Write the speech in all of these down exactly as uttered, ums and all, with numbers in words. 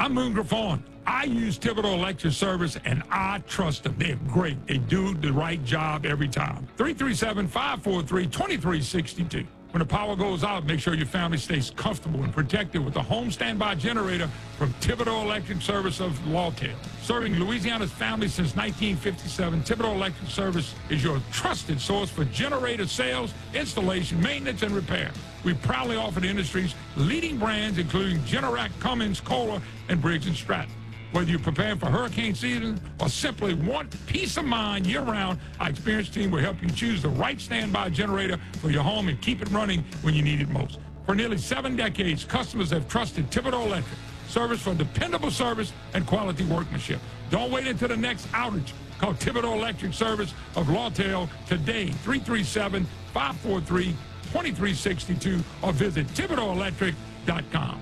I'm Moon Griffon. I use Thibodeau Electric Service, and I trust them. They're great. They do the right job every time. three three seven, five four three, two three six two. When the power goes out, make sure your family stays comfortable and protected with a home standby generator from Thibodeau Electric Service of Lawtell. Serving Louisiana's families since nineteen fifty-seven, Thibodeau Electric Service is your trusted source for generator sales, installation, maintenance, and repair. We proudly offer the industry's leading brands, including Generac, Cummins, Kohler, and Briggs and Stratton. Whether you're preparing for hurricane season or simply want peace of mind year-round, our experienced team will help you choose the right standby generator for your home and keep it running when you need it most. For nearly seven decades, customers have trusted Thibodeau Electric Service for dependable service and quality workmanship. Don't wait until the next outage. Call Thibodeau Electric Service of Lawtell today, three three seven, five four three, two three six two, or visit Thibodeau Electric dot com.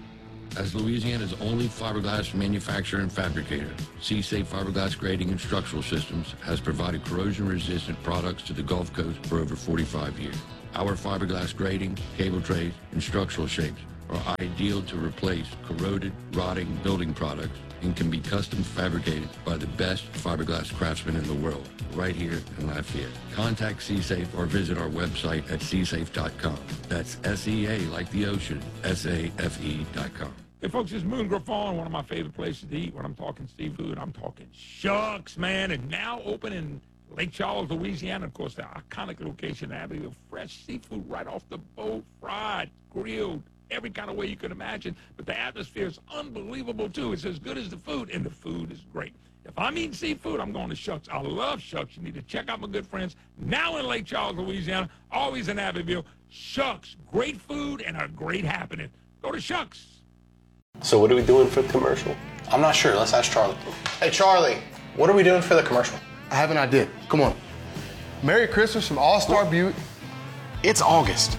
As Louisiana's only fiberglass manufacturer and fabricator, C-Safe Fiberglass Grading and Structural Systems has provided corrosion-resistant products to the Gulf Coast for over forty-five years. Our fiberglass grading, cable trays, and structural shapes are ideal to replace corroded, rotting building products and can be custom fabricated by the best fiberglass craftsmen in the world, right here in Lafayette. Contact C-Safe or visit our website at c safe dot com. That's S E A like the ocean, S A F E dot com. Hey, folks, it's Moon Griffon, one of my favorite places to eat. When I'm talking seafood, I'm talking Shucks, man. And now open in Lake Charles, Louisiana. Of course, the iconic location, Abbeville. Fresh seafood right off the boat, fried, grilled, every kind of way you can imagine. But the atmosphere is unbelievable, too. It's as good as the food, and the food is great. If I'm eating seafood, I'm going to Shucks. I love Shucks. You need to check out my good friends. Now in Lake Charles, Louisiana, always in Abbeville. Shucks, great food and a great happening. Go to Shucks. So what are we doing for the commercial? I'm not sure. Let's ask Charlie. Hey, Charlie, what are we doing for the commercial? I have an idea. Come on. Merry Christmas from All-Star Butte. It's August.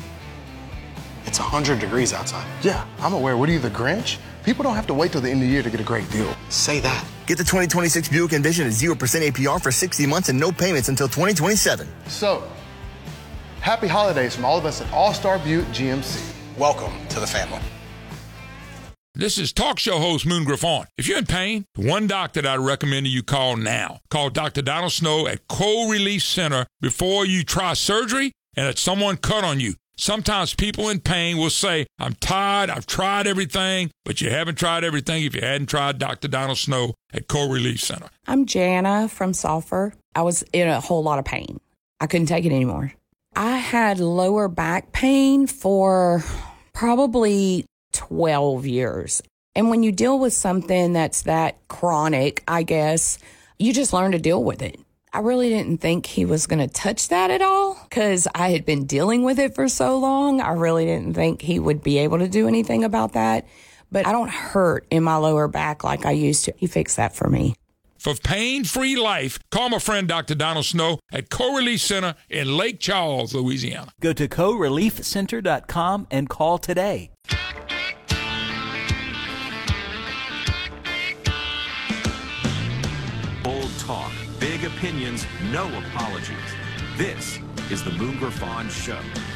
It's one hundred degrees outside. Yeah, I'm aware. What are you, the Grinch? People don't have to wait till the end of the year to get a great deal. Say that. Get the twenty twenty-six Buick Envision at zero percent A P R for sixty months and no payments until twenty twenty-seven. So, happy holidays from all of us at All-Star Butte G M C. Welcome to the family. This is talk show host Moon Griffon. If you're in pain, the one doctor that I recommend you call now. Call Doctor Donald Snow at Cold Relief Center before you try surgery and that someone cut on you. Sometimes people in pain will say, I'm tired, I've tried everything, but you haven't tried everything if you hadn't tried Doctor Donald Snow at Cold Relief Center. I'm Jana from Sulphur. I was in a whole lot of pain. I couldn't take it anymore. I had lower back pain for probably twelve years. And when you deal with something that's that chronic, I guess, you just learn to deal with it. I really didn't think he was going to touch that at all because I had been dealing with it for so long. I really didn't think he would be able to do anything about that. But I don't hurt in my lower back like I used to. He fixed that for me. For pain-free life, call my friend Doctor Donald Snow at Co-Relief Center in Lake Charles, Louisiana. Go to co relief center dot com and call today. Bold talk, big opinions, no apologies. This is the Moon Griffon Show.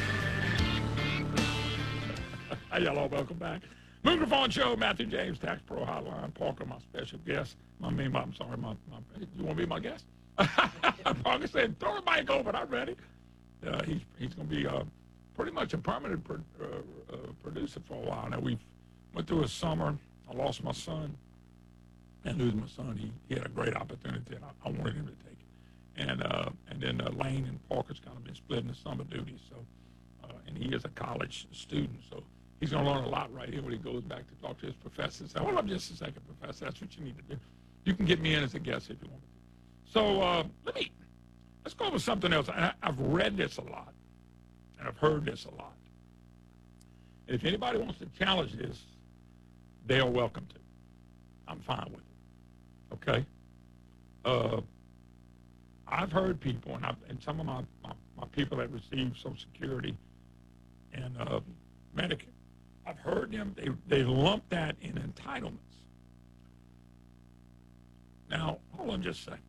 Hi, y'all. Welcome back. Moon Griffon Show, Matthew James, Tax Pro Hotline. Parker, my special guest. I mean, I'm sorry, my, my you want to be my guest? Parker said, throw the mic over. I'm ready. Uh, he's he's going to be uh, pretty much a permanent pro, uh, uh, producer for a while. Now, we went through a summer. I lost my son. And losing my son, he, he had a great opportunity, and I, I wanted him to take it. And uh, and then uh, Lane and Parker's kind of been splitting the summer duties. So, uh, and he is a college student, so he's going to learn a lot right here when he goes back to talk to his professors. Say, hold up just a second, professor. That's what you need to do. You can get me in as a guest if you want to. So uh, let me, let's go over something else. I, I've read this a lot, and I've heard this a lot. And if anybody wants to challenge this, they are welcome to. I'm fine with it. Okay? Uh, I've heard people, and, I've, and some of my, my, my people that receive Social Security and uh, Medicare, I've heard them, they, they lump that in entitlements. Now, hold on just a second.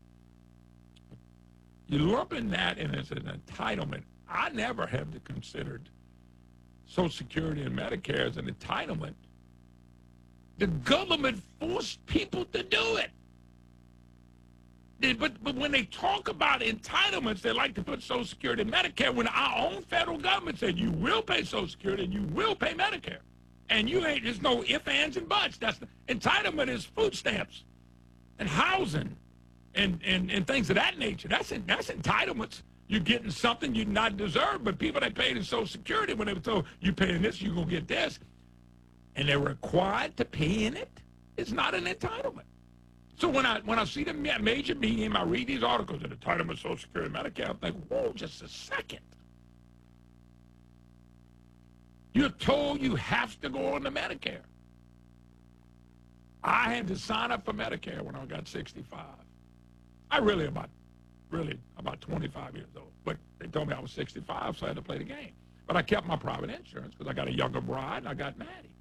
You're lumping that in as an entitlement. I never have considered Social Security and Medicare as an entitlement. The government forced people to do it. They- But, but when they talk about entitlements, they like to put Social Security and Medicare when our own federal government said you will pay Social Security and you will pay Medicare. And you ain't, there's no ifs, ands, and buts. That's the, entitlement is food stamps and housing and, and, and things of that nature. That's, that's entitlements. You're getting something you not deserve, but people that paid in Social Security, when they were told, you paying this, you're going to get this, and they're required to pay in it, it's not an entitlement. So when I when I see the ma- major medium, I read these articles, and entitlement, Social Security, Medicare, I think, whoa, just a second. You're told you have to go on to Medicare. I had to sign up for Medicare when I got sixty-five. I really about, really about twenty-five years old. But they told me I was sixty-five, so I had to play the game. But I kept my private insurance because I got a younger bride and I got Maddie.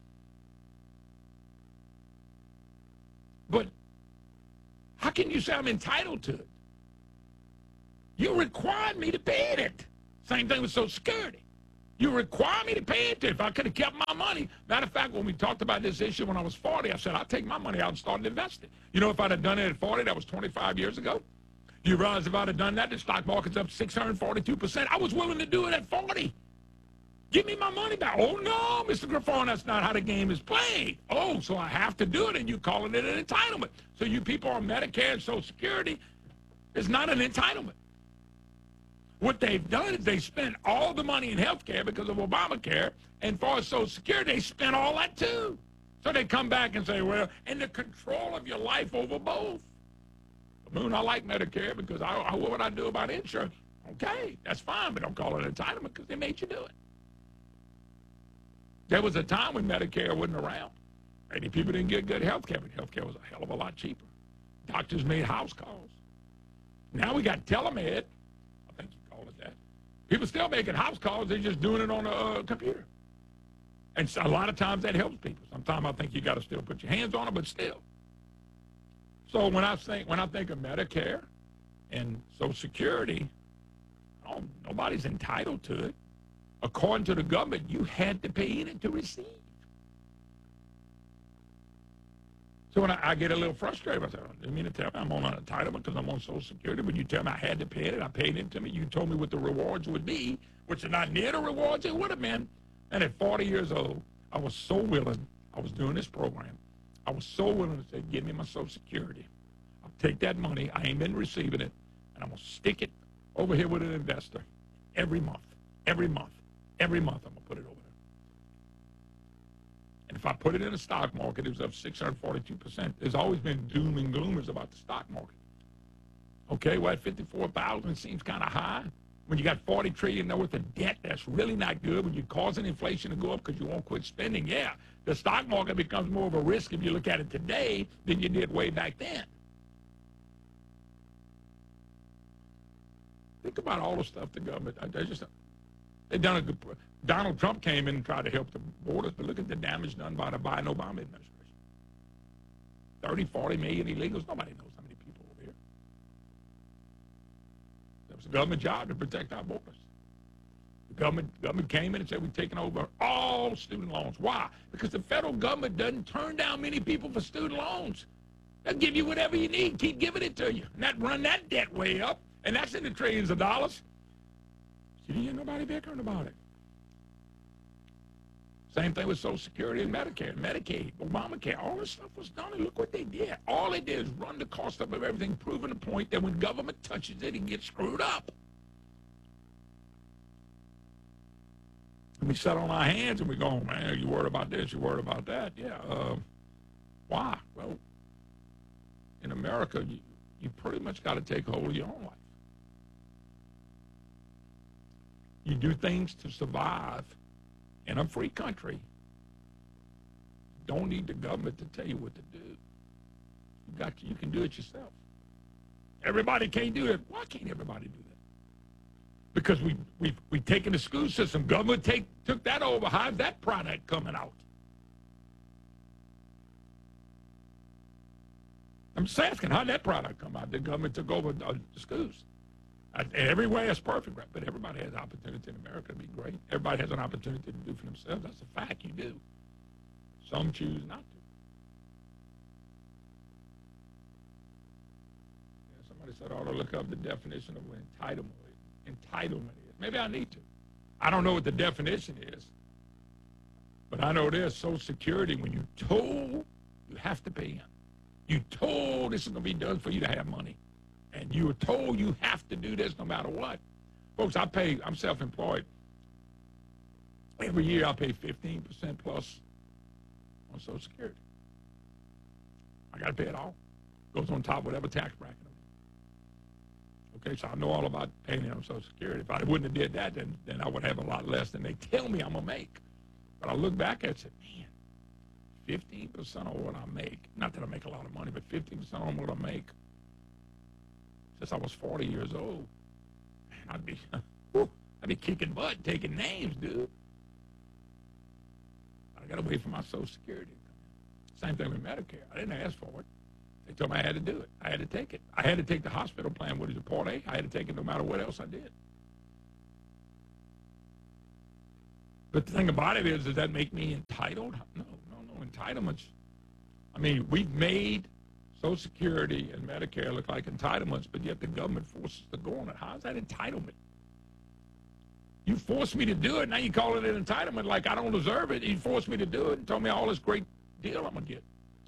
But how can you say I'm entitled to it? You required me to pay it. Same thing with Social Security. You require me to pay it. If I could have kept my money. Matter of fact, when we talked about this issue when I was forty, I said, I'll take my money out and start investing. You know, if I'd have done it at forty, that was twenty-five years ago. You realize if I'd have done that, the stock market's up six hundred forty-two percent. I was willing to do it at forty. Give me my money back. Oh, no, Mister Griffon, that's not how the game is played. Oh, so I have to do it, and you're calling it an entitlement. So you people on Medicare and Social Security, it's not an entitlement. What they've done is they spent all the money in health care because of Obamacare, and for Social Security, they spent all that too. So they come back and say, well, and the control of your life over both. Moon, I like Medicare because I, I, what would I do about insurance? Okay, that's fine, but don't call it an entitlement because they made you do it. There was a time when Medicare wasn't around. Many people didn't get good health care, but health care was a hell of a lot cheaper. Doctors made house calls. Now we got telemed. I think you call it that. People still making house calls. They're just doing it on a uh, computer. And so a lot of times that helps people. Sometimes I think you got to still put your hands on it, but still. So when I think when I think of Medicare and Social Security, oh, nobody's entitled to it. According to the government, you had to pay in it to receive. So when I, I get a little frustrated, I say, I didn't mean to tell me I'm on an entitlement because I'm on Social Security, but you tell me I had to pay it, I paid it to me. You told me what the rewards would be, which are not near the rewards it would have been. And at forty years old, I was so willing, I was doing this program, I was so willing to say, give me my Social Security. I'll take that money, I ain't been receiving it, and I'm going to stick it over here with an investor every month, every month. Every month I'm going to put it over there. And if I put it in the stock market, it was up six hundred forty-two percent. There's always been doom and gloomers about the stock market. Okay, well, at fifty-four thousand seems kind of high. When you got forty trillion dollars worth of debt, that's really not good. When you're causing inflation to go up because you won't quit spending, yeah, the stock market becomes more of a risk if you look at it today than you did way back then. Think about all the stuff the government, they just... They done a good. Donald Trump came in and tried to help the borders, but look at the damage done by the Biden Obama administration. thirty, forty million illegals. Nobody knows how many people over here. It was a government job to protect our borders. The government government came in and said we're taking over all student loans. Why? Because the federal government doesn't turn down many people for student loans. They'll give you whatever you need, keep giving it to you, and that run that debt way up, and that's in the trillions of dollars. You didn't hear nobody bickering about it. Same thing with Social Security and Medicare, Medicaid, Obamacare. All this stuff was done, and look what they did. All they did is run the cost up of everything, proving the point that when government touches it, it gets screwed up. And we sit on our hands and we go, man, you worried about this, you worried about that. Yeah, uh, why? Well, in America, you, you pretty much got to take hold of your own life. You do things to survive in a free country. You don't need the government to tell you what to do. You got to, you can do it yourself. Everybody can't do it. Why can't everybody do that? Because we we we taken the school system. Government take took that over. How's that product coming out? I'm just asking, how'd that product come out? The government took over the schools. Everywhere is perfect, right? But everybody has an opportunity in America to be great. Everybody has an opportunity to do for themselves. That's a fact. You do. Some choose not to. said I ought to look up the definition of what entitlement entitlement is. Maybe I need to. I don't know what the definition is, but I know this: Social Security. When you told you have to pay in, you told this is going to be done for you to have money, and you were told you have to do this no matter what. Folks, I pay. I'm self-employed. Every year I pay fifteen percent plus on Social Security. I got to pay it all. Goes on top of whatever tax bracket I'm in. Okay, so I know all about paying on Social Security. If I wouldn't have did that, then, then I would have a lot less than they tell me I'm going to make. But I look back at it and say, man, fifteen percent of what I make, not that I make a lot of money, but fifteen percent on what I make since I was forty years old, man, I'd be, whew, I'd be kicking butt, taking names, dude. I got to wait for my Social Security. Same thing with Medicare. I didn't ask for it. They told me I had to do it. I had to take it. I had to take the hospital plan, what is it, Part A? I had to take it no matter what else I did. But the thing about it is, does that make me entitled? No, no, no, entitlements. I mean, we've made Social Security and Medicare look like entitlements, but yet the government forces us to go on it. How is that entitlement? You forced me to do it, now you call it an entitlement like I don't deserve it. You forced me to do it and told me all this great deal I'm going to get.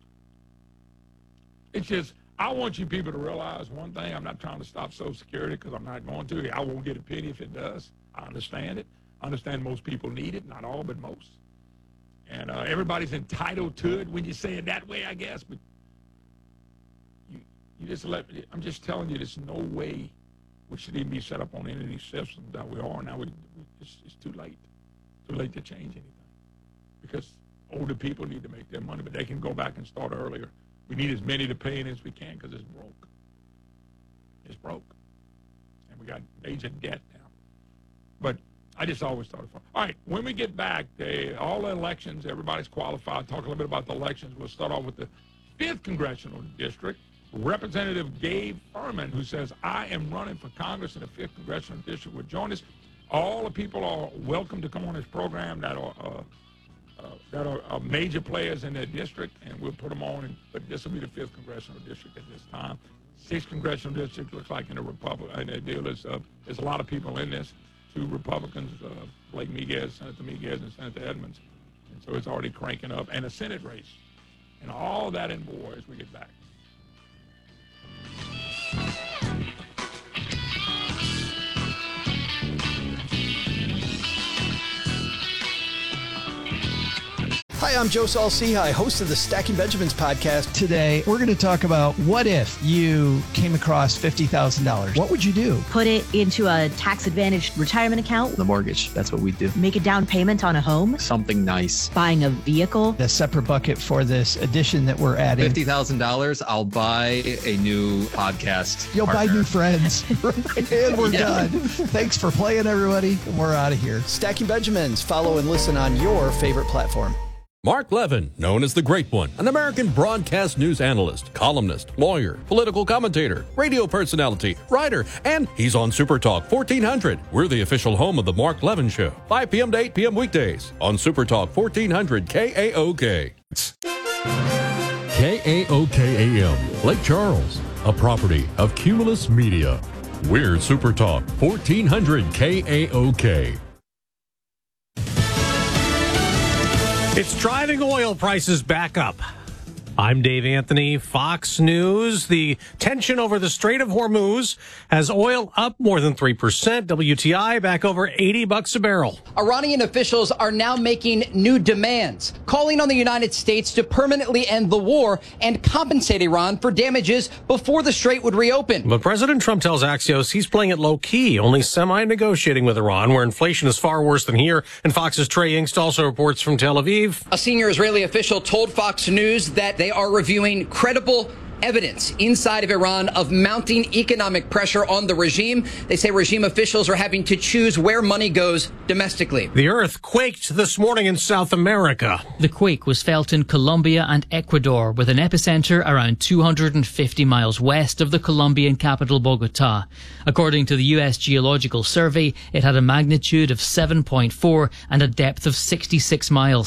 It's just, I want you people to realize one thing. I'm not trying to stop Social Security because I'm not going to. I won't get a penny if it does. I understand it. I understand most people need it. Not all, but most. And uh, everybody's entitled to it when you say it that way, I guess. But you, you just let me, I'm just telling you, there's no way we should even be set up on any of these systems that we are. Now we, we, it's, it's too late. Too late to change anything. Because older people need to make their money, but they can go back and start earlier. We need as many to pay in as we can because it's broke. It's broke. And we got major debt now. But I just always thought it fun. All right, when we get back, they, all the elections, everybody's qualified. Talk a little bit about the elections. We'll start off with the fifth Congressional District. Representative Gabe Furman, who says, I am running for Congress in the fifth Congressional District, will join us. All the people are welcome to come on this program that are uh, uh, that are, are major players in their district, and we'll put them on. And, but this will be the fifth Congressional District at this time. Sixth Congressional District looks like in the Republican, and the deal is uh, there's a lot of people in this. Two Republicans, uh, Blake Miguez, Senator Miguez, and Senator Edmonds. And so it's already cranking up. And a Senate race. And all that and more as we get back. Hi, I'm Joe Saul-Sehy, host of the Stacking Benjamins podcast. Today, we're going to talk about what if you came across fifty thousand dollars. What would you do? Put it into a tax-advantaged retirement account. The mortgage, that's what we do. Make a down payment on a home. Something nice. Buying a vehicle. A separate bucket for this addition that we're adding. fifty thousand dollars, I'll buy a new podcast You'll partner. buy new friends. And we're Yeah. done. Thanks for playing, everybody. We're out of here. Stacking Benjamins. Follow and listen on your favorite platform. Mark Levin, known as the Great One, an American broadcast news analyst, columnist, lawyer, political commentator, radio personality, writer, and he's on Super Talk fourteen hundred. We're the official home of the Mark Levin Show, five p.m. to eight p.m. weekdays on Super Talk fourteen hundred K A O K. K A O K A M, Lake Charles, a property of Cumulus Media. We're Super Talk fourteen hundred K A O K. It's driving oil prices back up. I'm Dave Anthony, Fox News. The tension over the Strait of Hormuz has oil up more than three percent. W T I back over eighty bucks a barrel. Iranian officials are now making new demands, calling on the United States to permanently end the war and compensate Iran for damages before the Strait would reopen. But President Trump tells Axios he's playing it low-key, only semi-negotiating with Iran, where inflation is far worse than here. And Fox's Trey Yingst also reports from Tel Aviv. A senior Israeli official told Fox News that they are reviewing credible evidence inside of Iran of mounting economic pressure on the regime. They say regime officials are having to choose where money goes domestically. The earth quaked this morning in South America. The quake was felt in Colombia and Ecuador, with an epicenter around two hundred fifty miles west of the Colombian capital, Bogota. According to the U S Geological Survey, it had a magnitude of seven point four and a depth of sixty-six miles.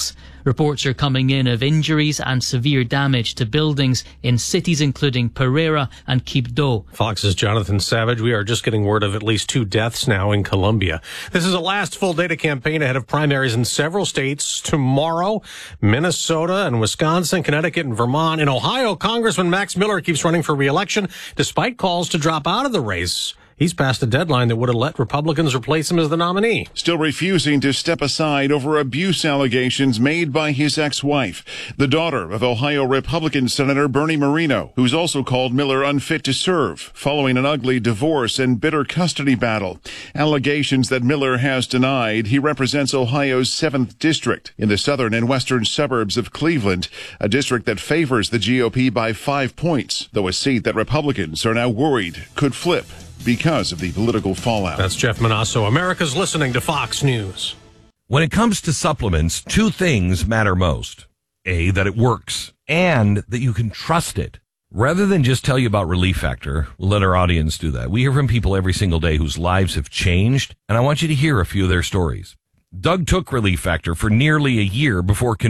Reports are coming in of injuries and severe damage to buildings in cities including Pereira and Quibdó. Fox's Jonathan Savage. We are just getting word of at least two deaths now in Colombia. This is a last full day to campaign ahead of primaries in several states tomorrow. Minnesota and Wisconsin, Connecticut and Vermont. In Ohio, Congressman Max Miller keeps running for re-election despite calls to drop out of the race. He's passed a deadline that would have let Republicans replace him as the nominee. Still refusing to step aside over abuse allegations made by his ex-wife, the daughter of Ohio Republican Senator Bernie Moreno, who's also called Miller unfit to serve following an ugly divorce and bitter custody battle. Allegations that Miller has denied. He represents Ohio's seventh district in the southern and western suburbs of Cleveland, a district that favors the G O P by five points, though a seat that Republicans are now worried could flip because of the political fallout. That's Jeff Manasso. America's listening to Fox News. When it comes to supplements, two things matter most. A, that it works, and that you can trust it. Rather than just tell you about Relief Factor, we'll let our audience do that. We hear from people every single day whose lives have changed, and I want you to hear a few of their stories. Doug took Relief Factor for nearly a year before